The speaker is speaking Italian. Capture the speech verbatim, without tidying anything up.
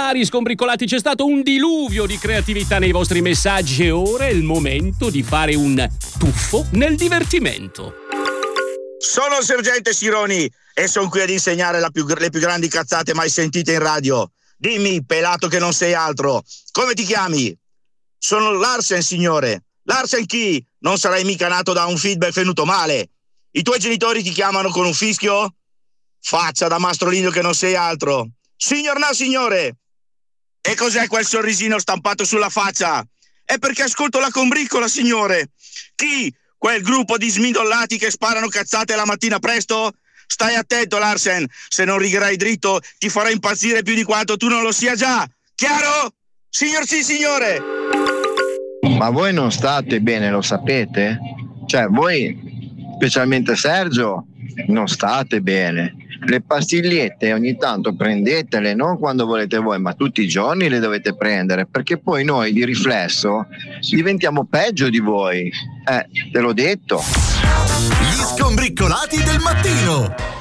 cari scombricolati, c'è stato un diluvio di creatività nei vostri messaggi e ora è il momento di fare un tuffo nel divertimento. Sono il sergente Sironi e sono qui ad insegnare la più, le più grandi cazzate mai sentite in radio. Dimmi, pelato che non sei altro, come ti chiami? Sono Larsen, signore. Larsen chi? Non sarai mica nato da un feedback venuto male. I tuoi genitori ti chiamano con un fischio? Faccia da mastrolino che non sei altro. Signor no, signore. E cos'è quel sorrisino stampato sulla faccia? È perché ascolto la combriccola, signore. Chi? Quel gruppo di smidollati che sparano cazzate la mattina presto? Stai attento, Larsen, se non righerai dritto ti farò impazzire più di quanto tu non lo sia già. Chiaro? Signor sì, signore. Ma voi non state bene, lo sapete? Cioè, voi, specialmente Sergio, non state bene. Le pastigliette ogni tanto prendetele, non quando volete voi, ma tutti i giorni le dovete prendere, perché poi noi di riflesso diventiamo peggio di voi. Eh, te l'ho detto. Gli scombriccolati del mattino.